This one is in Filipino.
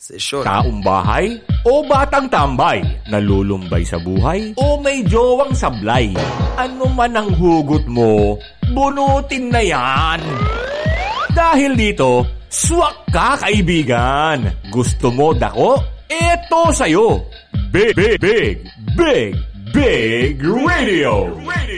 Sesyon. Taong bahay o batang tambay, nalulumbay sa buhay o may jowang sablay. Ano man ang hugot mo, bunutin na yan. Dahil dito, swak ka kaibigan. Gusto mo dako? Eto sa'yo. Big Radio.